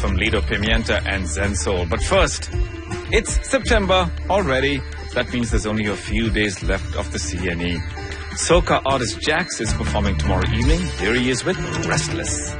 from Lido Pimienta and Zen Soul. But first, it's September already. That means there's only a few days left of the CNE. Soca artist Jax is performing tomorrow evening. Here he is with Restless.